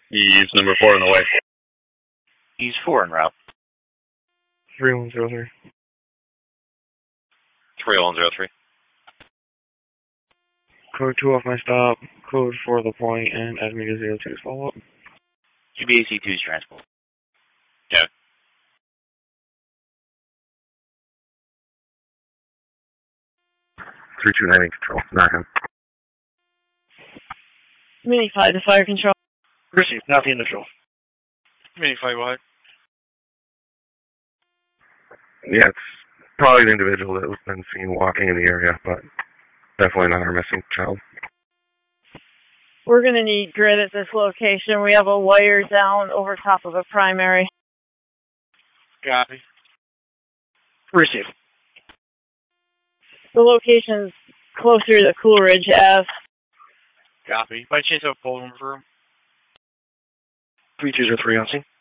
He's number 4 on the way. He's 4 en route. 3103. 3103. Code 2 off my stop. Code 4 the point, and add me to 02's follow-up. GBAC 2's transport. Yeah. Three 298 control. Not him. Mini 5 to fire control. Received. Not the initial. Mini 5 wide. Yeah, it's probably the individual that was been seen walking in the area, but definitely not our missing child. We're going to need grid at this location. We have a wire down over top of a primary. Copy. Received. The location's closer to Coolidge Ave. Copy. By chance, I'll pull him for him. 3203 on scene.